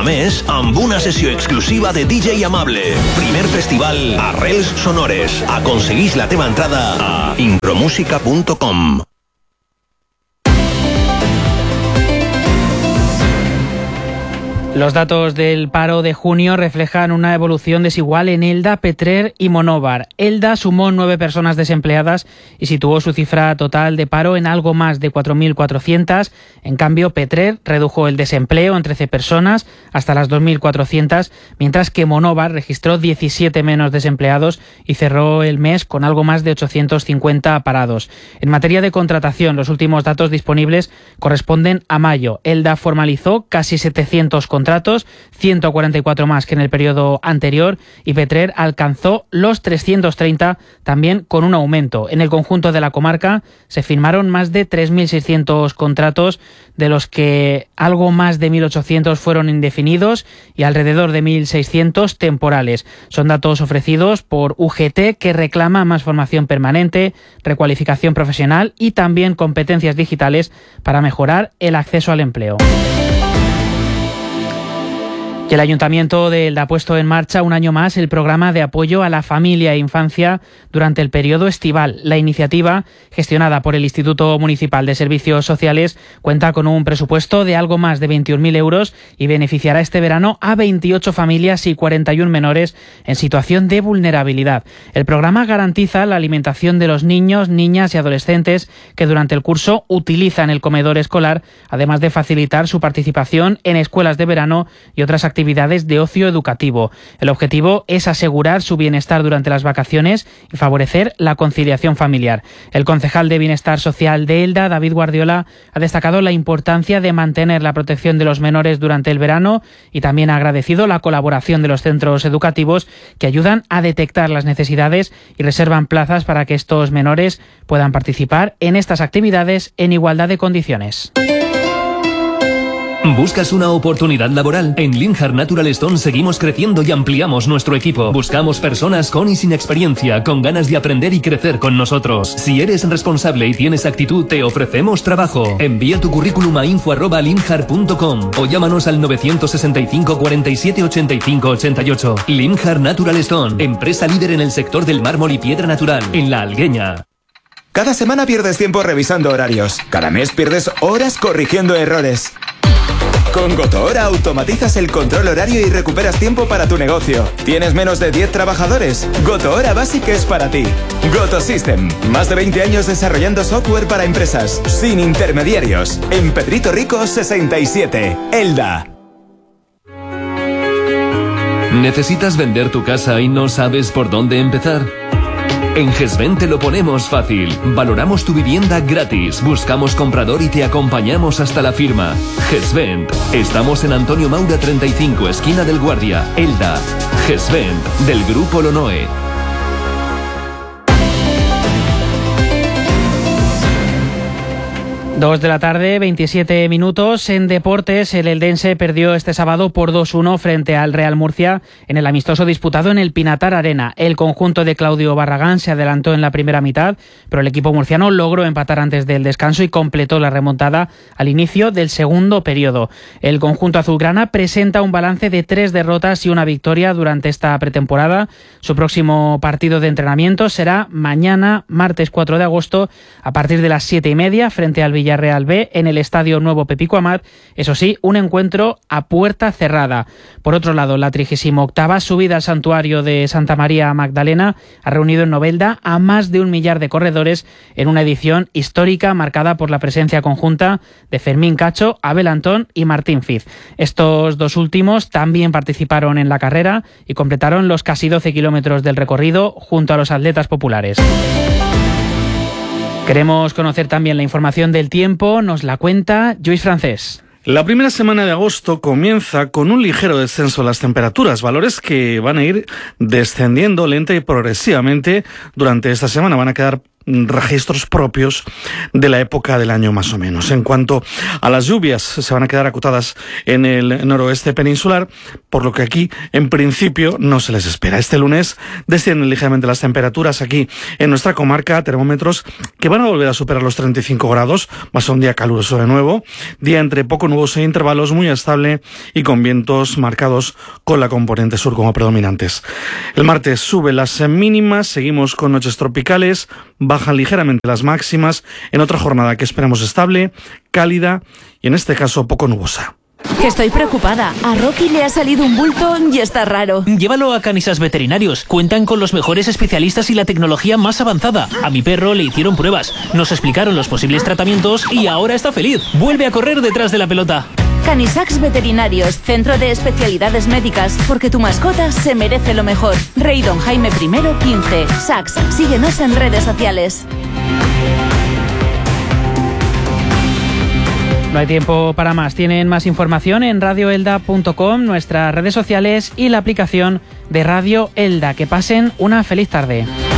mes amb una sessió exclusiva de DJ Amable. Primer festival Arrels Sonores. Aconsegueix la teva entrada a impromusica.com. Los datos del paro de junio reflejan una evolución desigual en Elda, Petrer y Monóvar. Elda sumó 9 personas desempleadas y situó su cifra total de paro en algo más de 4.400. En cambio, Petrer redujo el desempleo en 13 personas hasta las 2.400, mientras que Monóvar registró 17 menos desempleados y cerró el mes con algo más de 850 parados. En materia de contratación, los últimos datos disponibles corresponden a mayo. Elda formalizó casi 700 contratos, 144 más que en el periodo anterior, y Petrer alcanzó los 330, también con un aumento. En el conjunto de la comarca se firmaron más de 3.600 contratos, de los que algo más de 1.800 fueron indefinidos y alrededor de 1.600 temporales. Son datos ofrecidos por UGT, que reclama más formación permanente, recualificación profesional y también competencias digitales para mejorar el acceso al empleo. Y el Ayuntamiento de Elda ha puesto en marcha un año más el programa de apoyo a la familia e infancia durante el periodo estival. La iniciativa, gestionada por el Instituto Municipal de Servicios Sociales, cuenta con un presupuesto de algo más de 21.000 euros y beneficiará este verano a 28 familias y 41 menores en situación de vulnerabilidad. El programa garantiza la alimentación de los niños, niñas y adolescentes que durante el curso utilizan el comedor escolar, además de facilitar su participación en escuelas de verano y otras actividades de ocio educativo. El objetivo es asegurar su bienestar durante las vacaciones y favorecer la conciliación familiar. El concejal de Bienestar Social de Elda, David Guardiola, ha destacado la importancia de mantener la protección de los menores durante el verano y también ha agradecido la colaboración de los centros educativos, que ayudan a detectar las necesidades y reservan plazas para que estos menores puedan participar en estas actividades en igualdad de condiciones. ¿Buscas una oportunidad laboral? En Linhart Natural Stone seguimos creciendo y ampliamos nuestro equipo. Buscamos personas con y sin experiencia, con ganas de aprender y crecer con nosotros. Si eres responsable y tienes actitud, te ofrecemos trabajo. Envía tu currículum a info@linhart.com o llámanos al 965 47 85 88. Linhart Natural Stone, empresa líder en el sector del mármol y piedra natural, en La Algueña. Cada semana pierdes tiempo revisando horarios. Cada mes pierdes horas corrigiendo errores. Con GotoHora automatizas el control horario y recuperas tiempo para tu negocio. ¿Tienes menos de 10 trabajadores? GotoHora Basic es para ti. GotoSystem. Más de 20 años desarrollando software para empresas. Sin intermediarios. En Pedrito Rico 67. Elda. ¿Necesitas vender tu casa y no sabes por dónde empezar? En GESVENT te lo ponemos fácil. Valoramos tu vivienda gratis, buscamos comprador y te acompañamos hasta la firma. GESVENT. Estamos en Antonio Maura 35, esquina del Guardia, Elda. GESVENT, del Grupo Lonoe. 2 de la tarde, 27 minutos. En deportes, el eldense perdió este sábado por 2-1 frente al Real Murcia en el amistoso disputado en el Pinatar Arena. El conjunto de Claudio Barragán se adelantó en la primera mitad, pero el equipo murciano logró empatar antes del descanso y completó la remontada al inicio del segundo periodo. El conjunto azulgrana presenta un balance de 3 derrotas y una victoria durante esta pretemporada. Su próximo partido de entrenamiento será mañana, martes 4 de agosto, a partir de las 7:30, frente al Villarreal B en el Estadio Nuevo Pepico Amat. Eso sí, un encuentro a puerta cerrada. Por otro lado, la 38ª subida al santuario de Santa María Magdalena ha reunido en Novelda a más de 1 millar de corredores en una edición histórica marcada por la presencia conjunta de Fermín Cacho, Abel Antón y Martín Fiz. Estos dos últimos también participaron en la carrera y completaron los casi 12 kilómetros del recorrido junto a los atletas populares. Queremos conocer también la información del tiempo, nos la cuenta Lluís Francés. La primera semana de agosto comienza con un ligero descenso de las temperaturas, valores que van a ir descendiendo lenta y progresivamente durante esta semana. Van a quedar registros propios de la época del año más o menos. En cuanto a las lluvias, se van a quedar acotadas en el noroeste peninsular, por lo que aquí en principio no se les espera. Este lunes descienden ligeramente las temperaturas aquí en nuestra comarca, termómetros que van a volver a superar los 35 grados, va a ser un día caluroso de nuevo, día entre poco nuboso e intervalos, muy estable y con vientos marcados con la componente sur como predominantes. El martes suben las mínimas, seguimos con noches tropicales, bajan ligeramente las máximas en otra jornada que esperamos estable, cálida y en este caso poco nubosa. Estoy preocupada. A Rocky le ha salido un bulto y está raro. Llévalo a Canisac Veterinarios. Cuentan con los mejores especialistas y la tecnología más avanzada. A mi perro le hicieron pruebas, nos explicaron los posibles tratamientos y ahora está feliz. Vuelve a correr detrás de la pelota. Canisac Veterinarios, centro de especialidades médicas, porque tu mascota se merece lo mejor. Rey Don Jaime I 15. Sax, síguenos en redes sociales. No hay tiempo para más. Tienen más información en radioelda.com, nuestras redes sociales y la aplicación de Radio Elda. Que pasen una feliz tarde.